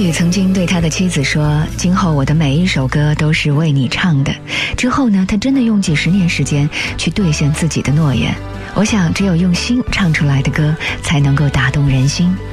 宇曾经对他的妻子说，今后我的每一首歌都是为你唱的。之后呢，他真的用几10年时间去兑现自己的诺言。我想只有用心唱出来的歌才能够打动人心。